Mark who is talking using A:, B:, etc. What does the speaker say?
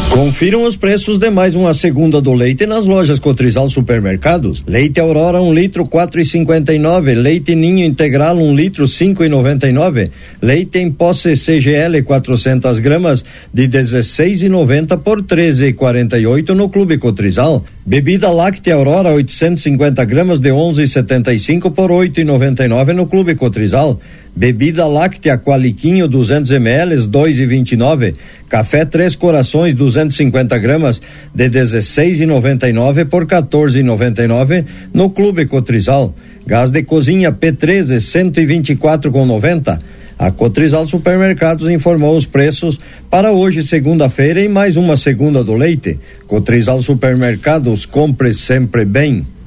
A: Confiram os preços de mais uma segunda do leite nas lojas Cotrizal Supermercados. Leite Aurora 1 litro 4,59. Leite Ninho Integral 1 litro 5,99. Leite em pó CCGL 400 gramas de 16,90 por 13,48 no Clube Cotrizal. Bebida Láctea Aurora 850 gramas de 11,75 por 8,99 no Clube Cotrizal. Bebida Láctea Qualiquinho 200 ml 2,29. Café Três Corações 250 gramas de 16,99 por 14,99 no Clube Cotrizal. Gás de cozinha P13 124,90. A Cotrizal Supermercados informou os preços para hoje, segunda-feira, e mais uma segunda do leite. Cotrizal Supermercados, compre sempre bem.